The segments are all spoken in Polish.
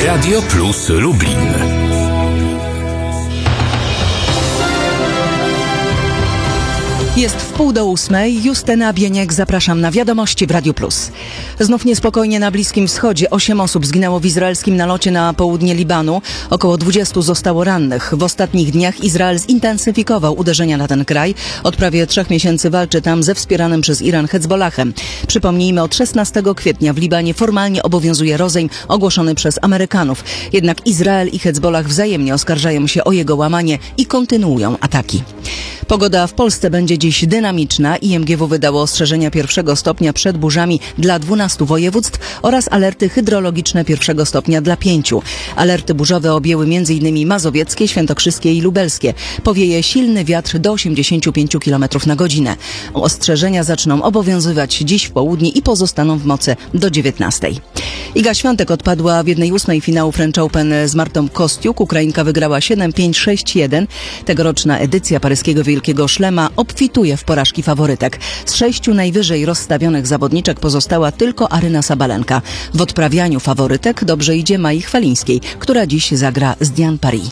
Radio Plus Lublin. Jest 7:30. Justyna Bieniek, zapraszam na wiadomości w Radiu Plus. Znów niespokojnie na Bliskim Wschodzie. 8 osób zginęło w izraelskim nalocie na południe Libanu. Około 20 zostało rannych. W ostatnich dniach Izrael zintensyfikował uderzenia na ten kraj. Od prawie 3 miesięcy walczy tam ze wspieranym przez Iran Hezbollahem. Przypomnijmy, od 16 kwietnia w Libanie formalnie obowiązuje rozejm ogłoszony przez Amerykanów. Jednak Izrael i Hezbollah wzajemnie oskarżają się o jego łamanie i kontynuują ataki. Pogoda w Polsce będzie dziś dynamiczna. IMGW wydało ostrzeżenia 1 stopnia przed burzami dla 12 województw oraz alerty hydrologiczne 1 stopnia dla 5. Alerty burzowe objęły m.in. mazowieckie, świętokrzyskie i lubelskie. Powieje silny wiatr do 85 km na godzinę. Ostrzeżenia zaczną obowiązywać dziś w południe i pozostaną w mocy do 19. Iga Świątek odpadła w 1/8 finału French Open z Martą Kostiuk. Ukrainka wygrała 7-5, 6-1. Tegoroczna edycja paryskiego Wielkiego Szlema obfituje w porażki faworytek. Z 6 najwyżej rozstawionych zawodniczek pozostała tylko Aryna Sabalenka. W odprawianiu faworytek dobrze idzie Mai Chwalińskiej, która dziś zagra z Diane Paris.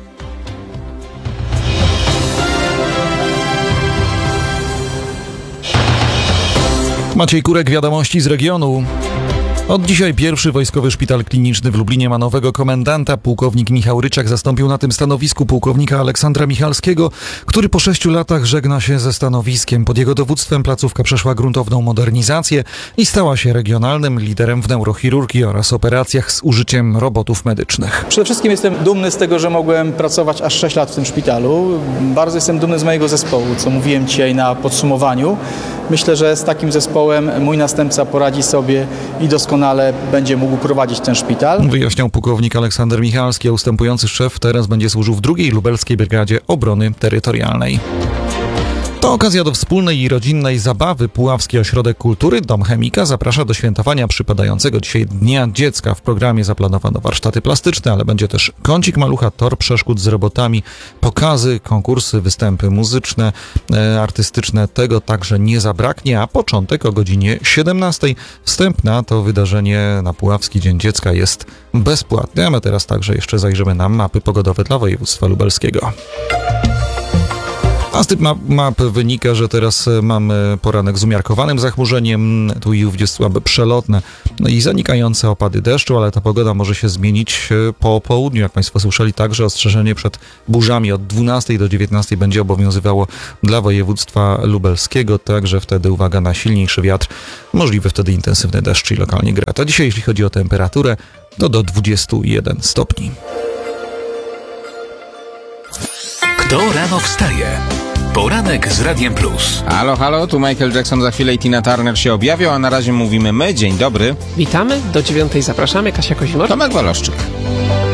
Maciej Kurek, wiadomości z regionu. Od dzisiaj pierwszy Wojskowy Szpital Kliniczny w Lublinie ma nowego komendanta. Pułkownik Michał Ryczak zastąpił na tym stanowisku pułkownika Aleksandra Michalskiego, który po 6 latach żegna się ze stanowiskiem. Pod jego dowództwem placówka przeszła gruntowną modernizację i stała się regionalnym liderem w neurochirurgii oraz operacjach z użyciem robotów medycznych. Przede wszystkim jestem dumny z tego, że mogłem pracować aż 6 lat w tym szpitalu. Bardzo jestem dumny z mojego zespołu, co mówiłem dzisiaj na podsumowaniu. Myślę, że z takim zespołem mój następca poradzi sobie i doskonale będzie mógł prowadzić ten szpital. Wyjaśniał pułkownik Aleksander Michalski, a ustępujący szef teraz będzie służył w 2. Lubelskiej Brygadzie Obrony Terytorialnej. To okazja do wspólnej i rodzinnej zabawy. Puławski Ośrodek Kultury Dom Chemika zaprasza do świętowania przypadającego dzisiaj Dnia Dziecka. W programie zaplanowano warsztaty plastyczne, ale będzie też kącik malucha, tor przeszkód z robotami, pokazy, konkursy, występy muzyczne, artystyczne. Tego także nie zabraknie, a początek o godzinie 17. Wstęp na to wydarzenie na Puławski Dzień Dziecka jest bezpłatny, a my teraz także jeszcze zajrzymy na mapy pogodowe dla województwa lubelskiego. A z tych map wynika, że teraz mamy poranek z umiarkowanym zachmurzeniem, tu i ówdzie słabe przelotne i zanikające opady deszczu, ale ta pogoda może się zmienić po południu. Jak Państwo słyszeli, także ostrzeżenie przed burzami od 12 do 19 będzie obowiązywało dla województwa lubelskiego, także wtedy uwaga na silniejszy wiatr, możliwy wtedy intensywny deszcz i lokalnie grat. A dzisiaj, jeśli chodzi o temperaturę, to do 21 stopni. Kto rano wstaje? Poranek z Radiem Plus. Halo, halo, tu Michael Jackson, za chwilę i Tina Turner się objawią, a na razie mówimy my. Dzień dobry. Witamy, do 9 zapraszamy, Kasia Kozimor, Tomek Woloszczyk.